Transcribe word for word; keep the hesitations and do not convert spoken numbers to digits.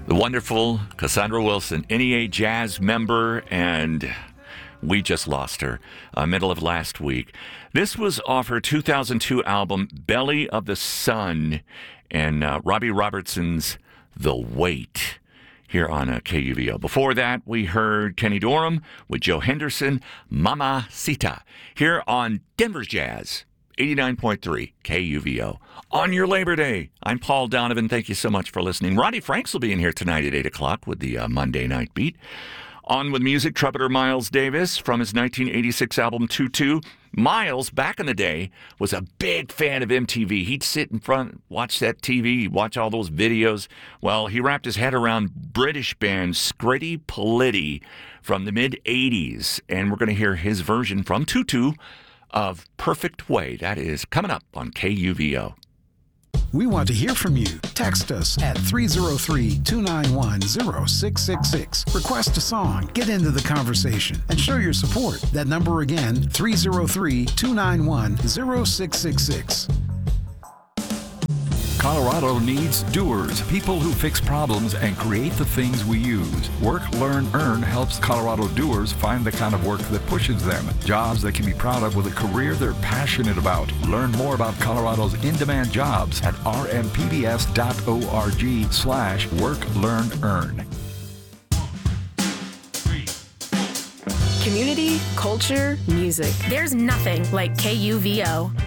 The wonderful Cassandra Wilson, N E A Jazz member, and we just lost her uh, middle of last week. This was off her two thousand two album, Belly of the Sun, and uh, Robbie Robertson's The Weight, here on uh, K U V O. Before that, we heard Kenny Dorham with Joe Henderson, Mamacita, here on Denver's Jazz, eighty-nine point three K U V O. On your Labor Day, I'm Paul Donovan. Thank you so much for listening. Roddy Franks will be in here tonight at eight o'clock with the uh, Monday Night Beat. On with music, trumpeter Miles Davis from his nineteen eighty-six album two two. Miles, back in the day, was a big fan of M T V. He'd sit in front, watch that T V, watch all those videos. Well, he wrapped his head around British band Scritti Politti from the mid-eighties, and we're going to hear his version from two two of Perfect Way. That is coming up on K U V O. We want to hear from you. Text us at three oh three, two nine one, oh six six six. Request a song, get into the conversation, and show your support. That number again, three oh three, two nine one, oh six six six. Colorado needs doers, people who fix problems and create the things we use. Work, Learn, Earn helps Colorado doers find the kind of work that pushes them. Jobs they can be proud of with a career they're passionate about. Learn more about Colorado's in-demand jobs at r m p b s dot org slash work, learn, earn. Community, culture, music. There's nothing like K U V O.